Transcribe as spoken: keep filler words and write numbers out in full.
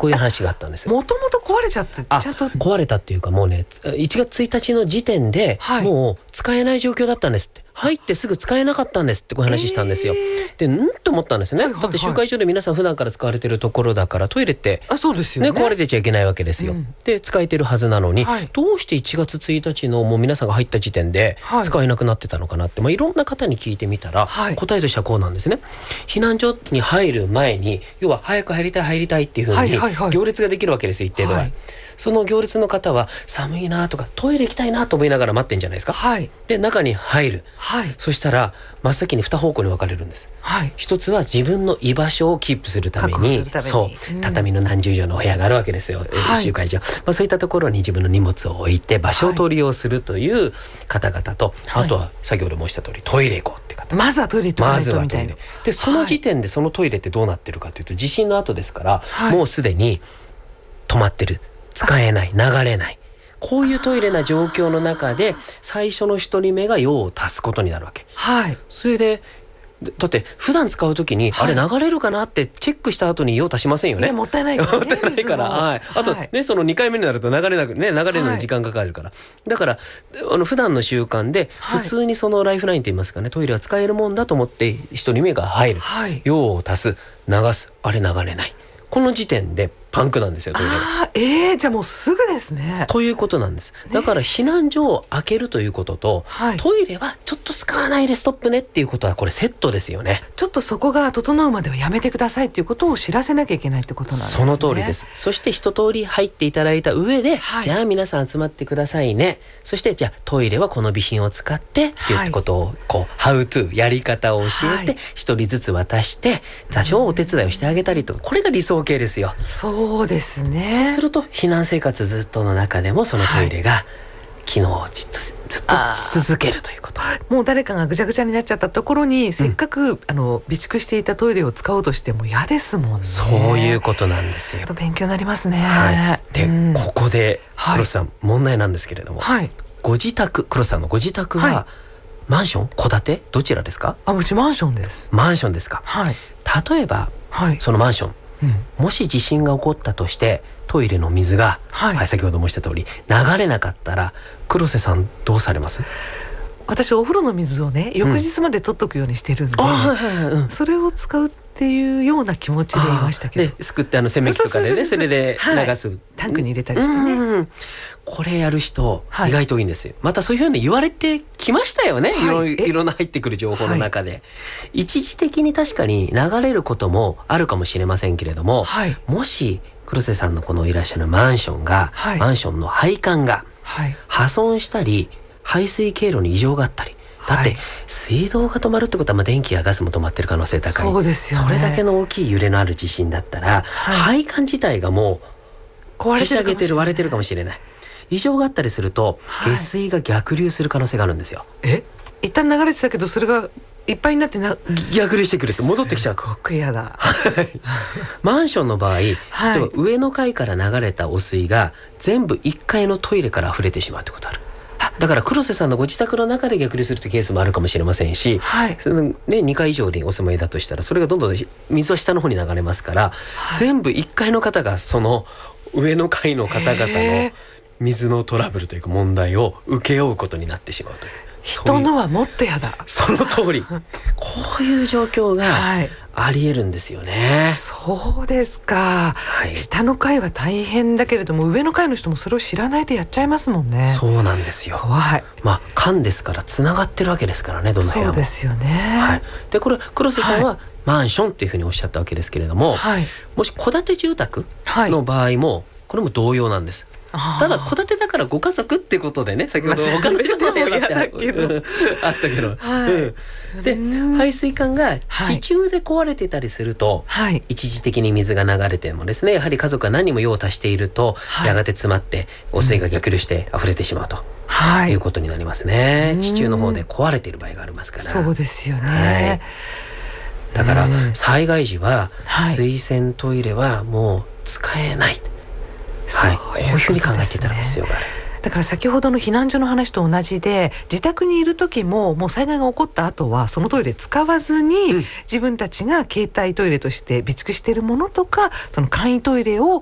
こういう話があったんです。 もともと壊れちゃってちゃんと壊れたっていうかもうねいちがつついたちの時点で、はい、もう使えない状況だったんですって。入ってすぐ使えなかったんですってこういう話したんですよ、えー、でんと思ったんですね、はいはいはい、だって集会所で皆さん普段から使われてるところだからトイレってあそうですよね、 壊れてちゃいけないわけですよ、うん、で使えてるはずなのに、はい、どうしていちがつついたちのもう皆さんが入った時点で使えなくなってたのかなって、まあ、いろんな方に聞いてみたら、はい、答えとしてはこうなんですね。避難所に入る前に要は早く入りたい入りたいっていう風に行列ができるわけですよ、一定度は、はい、その行列の方は寒いなとかトイレ行きたいなと思いながら待ってんじゃないですか、はい、で中に入る、はい、そしたら真っ先にに方向に分かれるんです、はい、一つは自分の居場所をキープするためにそう、うん、畳の何十畳のお部屋があるわけですよ、はい、集会所、まあ、そういったところに自分の荷物を置いて場所を取り用するという方々と、はい、あとは先ほど申した通りトイレ行こうって方、 まずはトイレ行っておかないとみたいな、 でその時点でそのトイレってどうなってるかというと地震の後ですから、はい、もうすでに止まってる、使えない、流れない、こういうトイレな状況の中で最初の一人目が用を足すことになるわけ、はい、それでだって普段使う時に、はい、あれ流れるかなってチェックした後に用足しませんよね。 いやもったいないからねもったいないから、はい、あとね、はい、そのにかいめになると流れなくね流れるのに時間かかるから、はい、だからあの普段の習慣で普通にそのライフラインといいますかね、トイレは使えるもんだと思って一人目が入る、はい、用を足す、流す、あれ流れない、この時点でパンクなんですよトイレが。 あえー、じゃあもうすぐですね。 ということなんです。だから避難所を開けるということと、ね、トイレはちょっと使わないでストップねっていうことはこれセットですよね。 ちょっとそこが整うまではやめてくださいっていうことを知らせなきゃいけないってことなんですね。 その通りです。そして一通り入っていただいた上で、はい、じゃあ皆さん集まってくださいね。そしてじゃあトイレはこの備品を使ってっていうことをこう、はい、How to やり方を教えて一、はい、人ずつ渡して多少お手伝いをしてあげたりとか、これが理想形ですよ。 そうですね。 そうすると避難生活ずっとの中でもそのトイレが機能をじっとずっとし続けるということ。 もう誰かがぐちゃぐちゃになっちゃったところに、うん、せっかくあの備蓄していたトイレを使おうとしても嫌ですもんね。 そういうことなんですよ。 勉強になりますね、 はい、で、うん、ここで黒瀬さん、はい、問題なんですけれども、はい、ご自宅黒瀬さんのご自宅は、はい、マンション戸建てどちらですか？ あ、うちマンションです。 マンションですか、はい、例えば、はい、そのマンションうん、もし地震が起こったとしてトイレの水が、はいはい、先ほど申した通り流れなかったら黒瀬さんどうされます？ 私お風呂の水をね翌日まで取っとくようにしてるんで、うん、それを使うっていうような気持ちでいましたけど、 ですくってあの洗面器とかでねそれで流す、はい、 タンクに入れたりしてね、うんうん、 これやる人、はい、意外といいんですよ。またそういうふうに言われてきましたよね、はい、いろいろな入ってくる情報の中で、はい、一時的に確かに流れることもあるかもしれませんけれども、はい、もし黒瀬さんのこのいらっしゃるマンションが、はい、マンションの配管が破損したり排水経路に異常があったり、だって水道が止まるってことはまあ電気やガスも止まってる可能性高い。 そうですよね。 それだけの大きい揺れのある地震だったら、はい、配管自体がもう壊れてるかもしれない、へしゃげてる割れてるかもしれない。異常があったりすると、はい、下水が逆流する可能性があるんですよ。 え一旦流れてたけどそれがいっぱいになってな逆流してくると戻ってきちゃう。 すごく嫌だマンションの場合、はい、例えば上の階から流れた汚水が全部いっかいのトイレから溢れてしまうってことある。だから黒瀬さんのご自宅の中で逆流するというケースもあるかもしれませんし、はい、そのね、にかい以上にお住まいだとしたらそれがどんどん水は下の方に流れますから、はい、全部いっかいの方がその上の階の方々の水のトラブルというか問題を請け負うことになってしまうという。 人のはもっとやだ。 その通りこういう状況がありえるんですよね、はい、 そうですか、はい、下の階は大変だけれども上の階の人もそれを知らないとやっちゃいますもんね。 そうなんですよ。 怖い。 まあ間ですからつながってるわけですからね、どの部屋も。 そうですよね、 はい、でこれ黒瀬さんはマンションっていうふうにおっしゃったわけですけれども、はい、もし戸建て住宅の場合もこれも同様なんです。ただ戸建てだからご家族ってことでね、先ほど他の人の部屋だってあったけど、はいうん、で排水管が地中で壊れてたりすると、はい、一時的に水が流れてもですね、やはり家族が何人も用を足していると、はい、やがて詰まって汚水が逆流して溢れてしまうと、はい、いうことになりますね。地中の方で壊れている場合がありますから。 そうですよね、 はい、だから災害時は水洗トイレはもう使えない、はい、こういうふうに考えていただく必要がある。 だから先ほどの避難所の話と同じで、自宅にいる時ももう災害が起こった後はそのトイレ使わずに、うん、自分たちが携帯トイレとして備蓄しているものとかその簡易トイレを